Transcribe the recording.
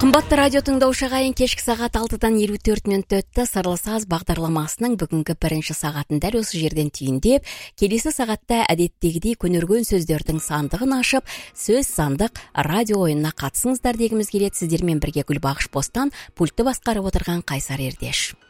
Кымбатты радио тыңдаушы ағайын, кешкі сағат 6-дан 54 минут өтті. Сырлы саз бағдарламасының бүгінгі бірінші сағатын дәл осы жерден түйіндеп, келесі сағатта әдеттегідей көнерген сөздердің сандығын ашып, сөз сандық радио ойынына қатысыңыздар дегіміз келеді. Сіздермен бірге Гүлбағыш Бостан, пультті басқарып отырған Қайсар Ердеш.